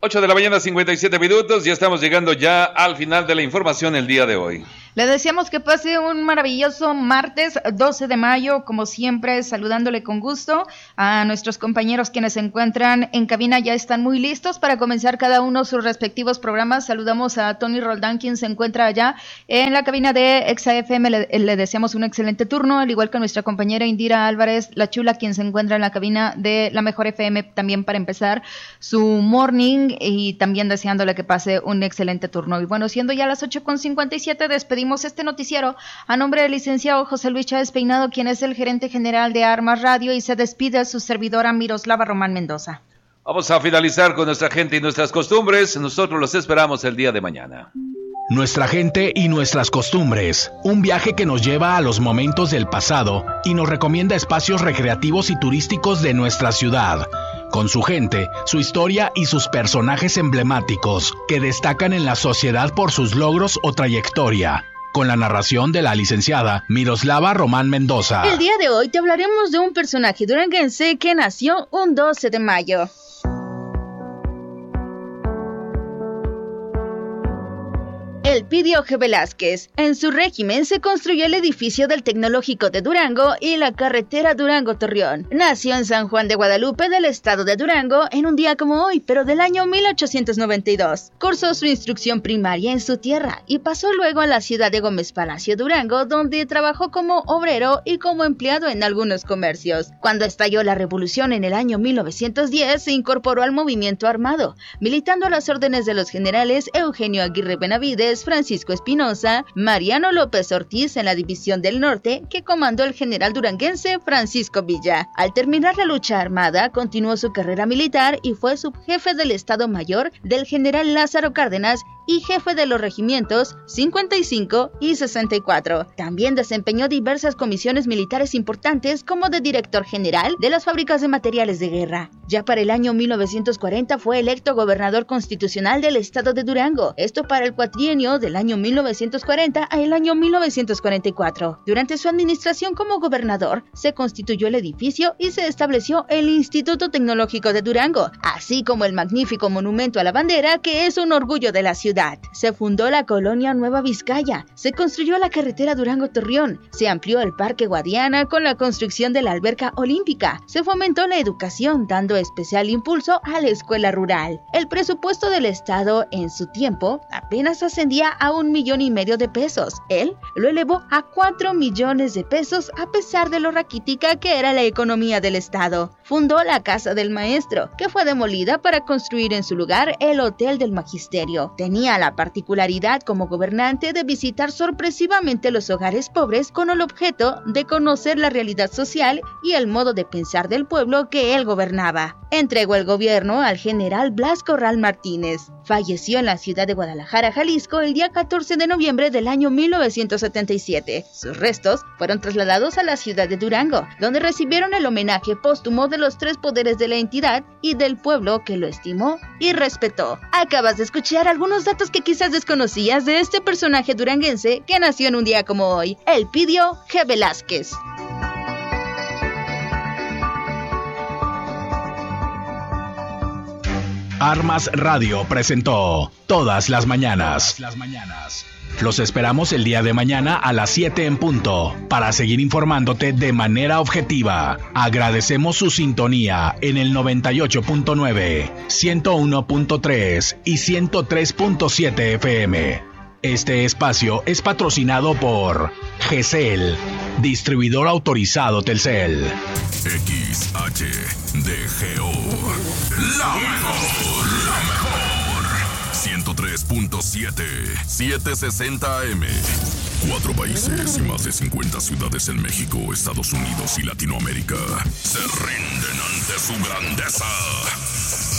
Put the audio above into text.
8 de la mañana, 57 minutos. Ya estamos llegando ya al final de la información el día de hoy. Le deseamos que pase un maravilloso martes 12 de mayo, como siempre, saludándole con gusto a nuestros compañeros quienes se encuentran en cabina, ya están muy listos para comenzar cada uno sus respectivos programas. Saludamos a Tony Roldán, quien se encuentra allá en la cabina de Exa FM, le deseamos un excelente turno, al igual que a nuestra compañera Indira Álvarez, la chula, quien se encuentra en la cabina de La Mejor FM, también para empezar su morning, y también deseándole que pase un excelente turno. Y bueno, siendo ya las 8:57, despedimos este noticiero a nombre del licenciado José Luis Chávez Peinado, quien es el gerente general de Armas Radio, y se despide su servidora Miroslava Román Mendoza. Vamos a finalizar con nuestra gente y nuestras costumbres. Nosotros los esperamos el día de mañana. Nuestra gente y nuestras costumbres, un viaje que nos lleva a los momentos del pasado y nos recomienda espacios recreativos y turísticos de nuestra ciudad, con su gente, su historia y sus personajes emblemáticos que destacan en la sociedad por sus logros o trayectoria. Con la narración de la licenciada Miroslava Román Mendoza. El día de hoy te hablaremos de un personaje duranguense que nació un 12 de mayo. Elpidio G. Velázquez. En su régimen se construyó el edificio del Tecnológico de Durango y la carretera Durango-Torreón. Nació en San Juan de Guadalupe, del estado de Durango, en un día como hoy, pero del año 1892. Cursó su instrucción primaria en su tierra y pasó luego a la ciudad de Gómez Palacio, Durango, donde trabajó como obrero y como empleado en algunos comercios. Cuando estalló la revolución en el año 1910, se incorporó al movimiento armado, militando a las órdenes de los generales Eugenio Aguirre Benavides, Francisco Espinosa, Mariano López Ortiz en la División del Norte, que comandó el general duranguense Francisco Villa. Al terminar la lucha armada, continuó su carrera militar y fue subjefe del Estado Mayor del general Lázaro Cárdenas y jefe de los regimientos 55 y 64. También desempeñó diversas comisiones militares importantes, como de director general de las fábricas de materiales de guerra. Ya para el año 1940 fue electo gobernador constitucional del estado de Durango, esto para el cuatrienio del año 1940 al año 1944. Durante su administración como gobernador, se constituyó el edificio y se estableció el Instituto Tecnológico de Durango, así como el magnífico monumento a la bandera, que es un orgullo de la ciudad. Se fundó la colonia Nueva Vizcaya, se construyó la carretera Durango-Torreón, se amplió el Parque Guadiana con la construcción de la alberca olímpica, se fomentó la educación dando especial impulso a la escuela rural. El presupuesto del estado en su tiempo apenas ascendía a 1,5 millones de pesos. Él lo elevó a 4 millones de pesos a pesar de lo raquítica que era la economía del estado. Fundó la Casa del Maestro, que fue demolida para construir en su lugar el Hotel del Magisterio. Tenía la particularidad como gobernante de visitar sorpresivamente los hogares pobres con el objeto de conocer la realidad social y el modo de pensar del pueblo que él gobernaba. Entregó el gobierno al general Blas Corral Martínez. Falleció en la ciudad de Guadalajara, Jalisco, el día 14 de noviembre del año 1977. Sus restos fueron trasladados a la ciudad de Durango, donde recibieron el homenaje póstumo de los 3 poderes de la entidad y del pueblo que lo estimó y respetó. Acabas de escuchar algunos datos que quizás desconocías de este personaje duranguense que nació en un día como hoy, Elpidio G. Velázquez. Armas Radio presentó Todas las Mañanas. Los esperamos el día de mañana a las 7 en punto para seguir informándote de manera objetiva. Agradecemos su sintonía en el 98.9, 101.3 y 103.7 FM. Este espacio es patrocinado por GESEL, distribuidor autorizado Telcel. XHDGO, la mejor, 103.7, 760 AM. 4 países y más de 50 ciudades en México, Estados Unidos y Latinoamérica se rinden ante su grandeza.